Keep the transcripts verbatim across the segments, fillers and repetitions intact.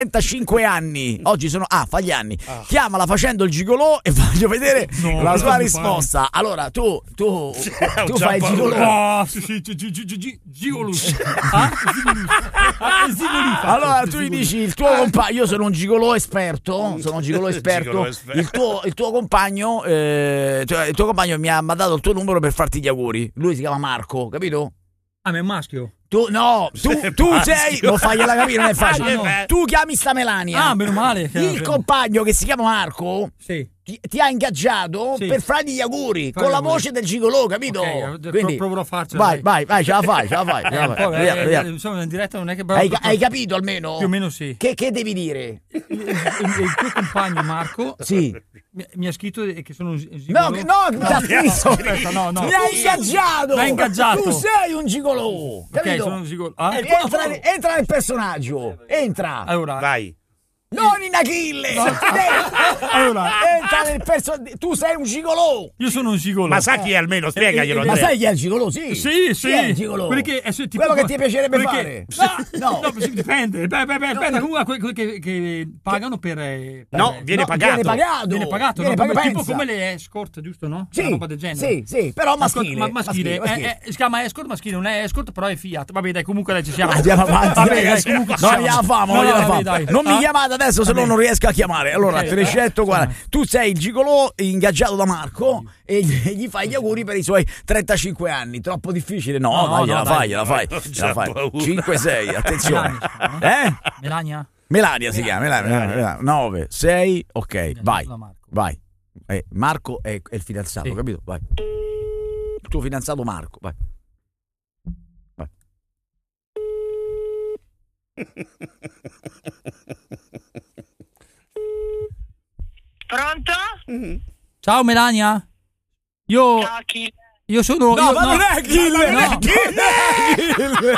trentacinque anni. Oggi sono ah fa gli anni. Ah. Chiamala facendo il gigolò e voglio vedere no, la sua risposta. Fai. Allora tu tu tu fai il gigolò. Oh, sì, sì, gigolò. Allora tu gli dici il tuo compagno, io sono un gigolò esperto, sono un gigolò esperto. Il tuo il tuo compagno eh, cioè, il tuo compagno mi ha mandato il tuo numero per farti gli auguri. Lui si chiama Marco, capito? Ah, ma è un maschio? Tu no, tu, tu sei, non fagliela capire, non è facile. No. Tu chiami sta Melania. Ah, meno male. Il compagno che si chiama Marco sì. ti, ti ha ingaggiato sì. per fargli gli auguri Fai con la auguri. voce del gigolò, capito? Okay, quindi proverò a farcela. Vai, vai, vai, ce la fai, ce la fai. Ce la fai. Eh, poi, vediamo, eh, vediamo. Insomma, in diretta non è che hai, hai capito almeno? Più o meno sì. Che, che devi dire? Il, il, il tuo compagno Marco sì. mi, mi ha scritto che sono un gigolò. No, no, no, no, aspetta, no, no. Mi hai ingaggiato. Mi hai ingaggiato. Tu sei un gigolò, capito? Ok, sono un gigolò. Ah, eh, entra, entra nel personaggio. Entra. Allora, vai. Non in Achille! No. Allora, entra nel personaggio. Tu sei un gigolò! Io sono un gigolò. Ma sa chi è almeno? Spiegaglielo. Eh, eh, ma sai chi è il gigolò? Sì, sì, sì. Chi è il gigolò? Perché è tipo, quello che ti piacerebbe perché, fare? No, no, no, dipende. Beh, beh, beh, no, comunque quelli che, che pagano per. per no, viene no, pagato. Viene pagato. Viene pagato. Viene No? pagato. Tipo come le escort, giusto? No? Sì, una roba del genere. Sì, sì, però maschile. Ma maschile. maschile, maschile. È, è, si chiama escort maschile, non è escort, però è Fiat. Vabbè, dai, comunque dai, ci siamo. Andiamo avanti. Vabbè, dai, comunque ci non siamo. gliela famo, no, non gliela no, famo. dai, Non ah? mi chiamate adesso, se no non riesco a chiamare. Allora, okay, trecentosquaranta. Eh, tu sei il gigolò ingaggiato da Marco e gli fai gli auguri per i suoi trentacinque anni. Troppo difficile? No, no, dai, no, gliela dai, fai, gliela fai. Gliela fai. cinque sei, attenzione. Eh? Melania? Melania si chiama, Melania, Melania. nove, sei, ok, vai. Vai. Eh, Marco è, è il fidanzato, sì. Capito? Vai. Il tuo fidanzato Marco, vai. Vai. Pronto? Mm-hmm. Ciao Melania. Io Ciao, chi? Io sono No, io, ma no. non è Achille, no. non è Achille.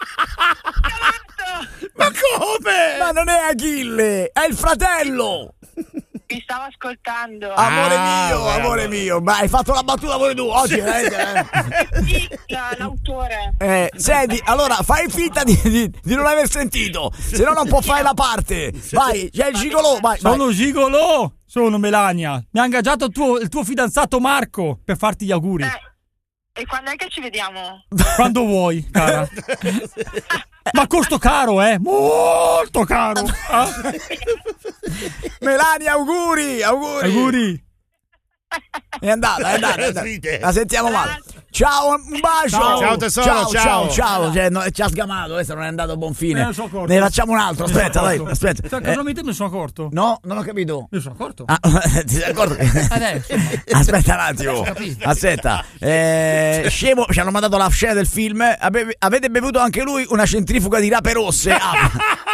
Ma come? Ma non è Achille, è il fratello. Mi stavo ascoltando. Amore Ah, mio, guarda. amore mio, ma hai fatto la battuta pure tu oggi, Sì, eh? l'autore. Eh, senti, allora fai finta di, di, di non aver sentito, se no non può fare la parte. Vai, c'è il gigolò, vai, vai. Sono gigolò. Sono Melania. Mi ha ingaggiato il tuo, il tuo fidanzato Marco per farti gli auguri. Eh, e quando è che ci vediamo? Quando vuoi, cara. Ma costo caro, eh? Molto caro. Ah. Melania, auguri, auguri. Auguri. È andata, è andata, è andata. La sentiamo male. Ciao, un bacio. Ciao, ciao tesoro, ciao. ciao. ciao, ciao. Cioè, no, ci ha sgamato, questo non è andato a buon fine. Me ne sono accorto. Ne facciamo un altro, Me ne aspetta, sono dai, accorto. aspetta. Cioè, Eh, casualmente me ne sono accorto. no, non ho capito. Me ne sono accorto. Ah, ti sei accorto? Adesso. Aspetta un attimo. Aspetta. Eh, scemo, ci hanno mandato la scena del film. Ave- avete bevuto anche lui una centrifuga di rape rosse? Ah.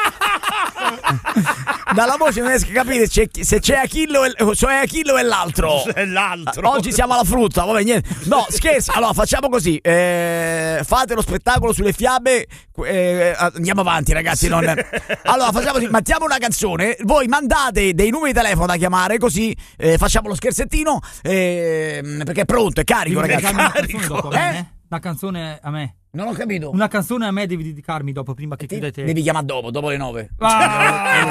Dalla voce non riesco a capire se c'è, se c'è Achille o, il, cioè Achille o è l'altro. È l'altro. Oggi siamo alla frutta, vabbè, niente. No, scherzi. Allora, facciamo così. Eh, fate lo spettacolo sulle fiabe. Eh, andiamo avanti, ragazzi. Non... Allora, facciamo così. Mettiamo una canzone. Voi mandate dei numeri di telefono da chiamare, così eh, facciamo lo scherzettino. Eh, perché è pronto, è carico, Devi ragazzi. dedicarmi una canzone dopo a me, Eh? eh? Una canzone a me. Non ho capito. Una canzone a me devi dedicarmi dopo, prima che Ti- chiudete. Devi chiamare dopo, dopo le nove. Ah!